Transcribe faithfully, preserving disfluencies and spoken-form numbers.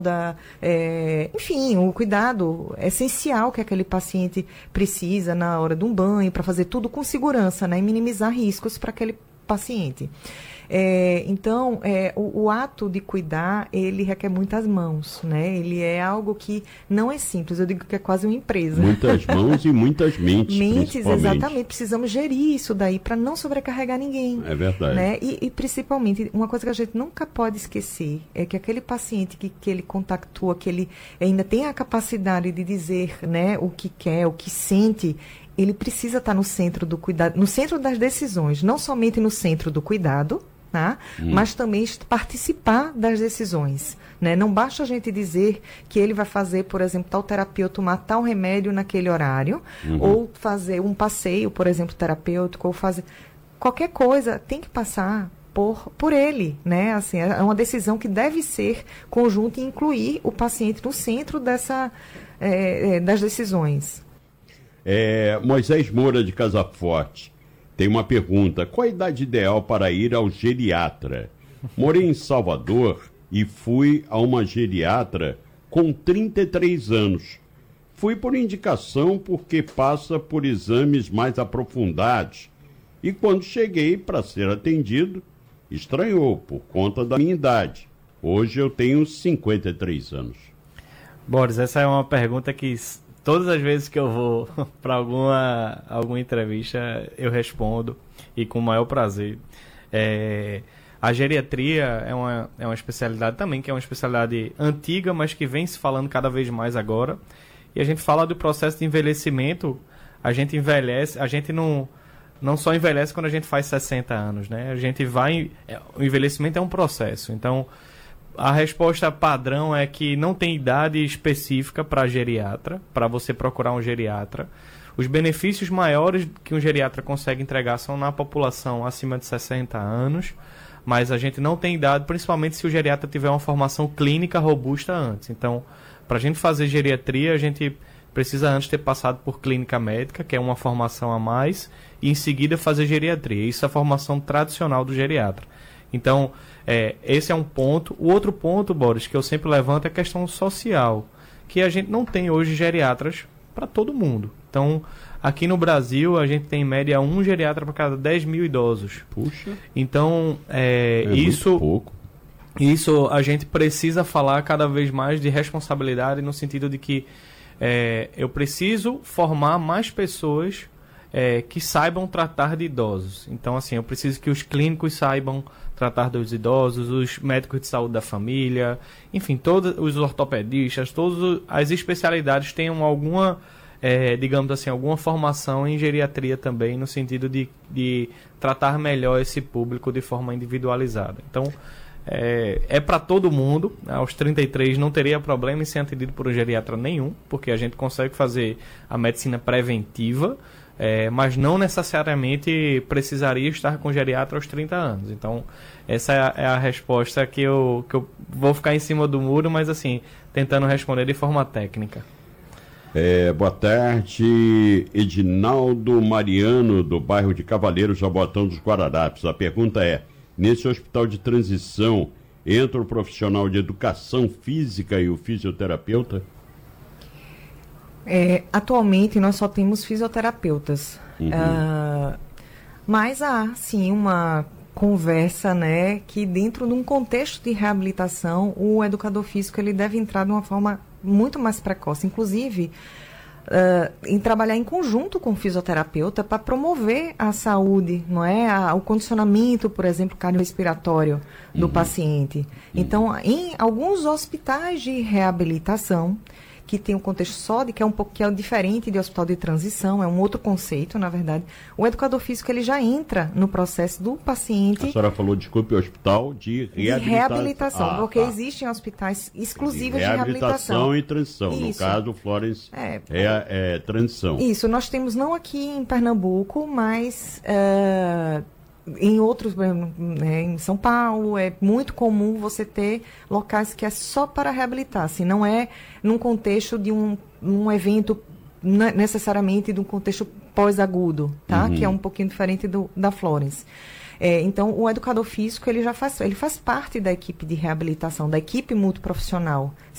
Da, é, enfim, o cuidado essencial que aquele paciente precisa na hora de um banho, para fazer tudo com segurança, né, e minimizar riscos para aquele paciente. É, então, é, o, o ato de cuidar, ele requer muitas mãos, né? Ele é algo que não é simples, eu digo que é quase uma empresa. Muitas mãos e muitas mentes, Mentes, exatamente. Precisamos gerir isso daí para não sobrecarregar ninguém. É verdade. Né? E, e, principalmente, uma coisa que a gente nunca pode esquecer é que aquele paciente que, que ele contactua, que ele ainda tem a capacidade de dizer, né, o que quer, o que sente, ele precisa estar no centro do cuidado, no centro das decisões, não somente no centro do cuidado, tá? Hum. Mas também participar das decisões. Né? Não basta a gente dizer que ele vai fazer, por exemplo, tal terapia ou tomar tal remédio naquele horário, uhum. ou fazer um passeio, por exemplo, terapêutico, ou fazer qualquer coisa, tem que passar por, por ele. Né? Assim, é uma decisão que deve ser conjunta e incluir o paciente no centro dessa, é, é, das decisões. É, Moisés Moura, de Casa Forte, tem uma pergunta: qual a idade ideal para ir ao geriatra? Morei em Salvador e fui a uma geriatra com trinta e três anos. Fui por indicação porque passa por exames mais aprofundados. E quando cheguei para ser atendido, estranhou por conta da minha idade. Hoje eu tenho cinquenta e três anos. Boris, essa é uma pergunta que todas as vezes que eu vou para alguma, alguma entrevista, eu respondo, e com o maior prazer. É, a geriatria é uma, é uma especialidade também, que é uma especialidade antiga, mas que vem se falando cada vez mais agora. E a gente fala do processo de envelhecimento, a gente envelhece, a gente não, não só envelhece quando a gente faz sessenta anos, né? A gente vai... O envelhecimento é um processo, então... A resposta padrão é que não tem idade específica para geriatra, para você procurar um geriatra. Os benefícios maiores que um geriatra consegue entregar são na população acima de sessenta anos, mas a gente não tem idade, principalmente se o geriatra tiver uma formação clínica robusta antes. Então, para a gente fazer geriatria, a gente precisa antes ter passado por clínica médica, que é uma formação a mais, e em seguida fazer geriatria. Isso é a formação tradicional do geriatra. Então, é, esse é um ponto. O outro ponto, Boris, que eu sempre levanto é a questão social, que a gente não tem hoje geriatras para todo mundo. Então, aqui no Brasil, a gente tem em média um geriatra para cada dez mil idosos. Puxa. Então, é, é isso, muito pouco. Isso a gente precisa falar cada vez mais de responsabilidade, no sentido de que é, eu preciso formar mais pessoas é, que saibam tratar de idosos. Então, assim, eu preciso que os clínicos saibam tratar dos idosos, os médicos de saúde da família, enfim, todos os ortopedistas, todas as especialidades tenham alguma, é, digamos assim, alguma formação em geriatria também, no sentido de, de tratar melhor esse público de forma individualizada. Então, é, é para todo mundo. Aos trinta e três não teria problema em ser atendido por um geriatra nenhum, porque a gente consegue fazer a medicina preventiva, É, mas não necessariamente precisaria estar com geriatra aos trinta anos. Então, essa é a, é a resposta que eu, que eu vou ficar em cima do muro, mas assim, tentando responder de forma técnica. É, boa tarde, Edinaldo Mariano, do bairro de Cavaleiro, Jaboatão dos Guararapes. A pergunta é: nesse hospital de transição, entra o profissional de educação física e o fisioterapeuta? É, atualmente nós só temos fisioterapeutas, uhum. uh, mas há sim uma conversa, né, que dentro de um contexto de reabilitação o educador físico ele deve entrar de uma forma muito mais precoce, inclusive uh, em trabalhar em conjunto com o fisioterapeuta para promover a saúde, não é, a, o condicionamento, por exemplo, cardiorrespiratório do uhum. paciente. Uhum. Então, em alguns hospitais de reabilitação que tem um contexto só de que é um pouco que é diferente de hospital de transição, é um outro conceito, na verdade. O educador físico ele já entra no processo do paciente. A senhora falou, desculpe, hospital de reabilitação. De reabilitação, ah, porque tá. existem hospitais exclusivos de, de reabilitação. Reabilitação e transição. Isso. No caso, Florence é, é, é transição. Isso, nós temos não aqui em Pernambuco, mas uh, em outros, né, em São Paulo, é muito comum você ter locais que é só para reabilitar, assim, não é num contexto de um, um evento necessariamente de um contexto pós-agudo, tá? Uhum. Que é um pouquinho diferente do, da Florence. É, então, o educador físico, ele já faz, ele faz parte da equipe de reabilitação, da equipe multiprofissional.